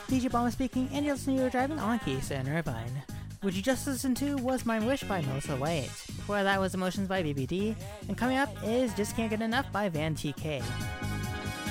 DJ Bomba speaking, and you're listening to Driving on Keys and Irvine. What you just listened to was My Wish by Melissa White. Before that was Emotions by BBD, and coming up is Just Can't Get Enough by Van TK.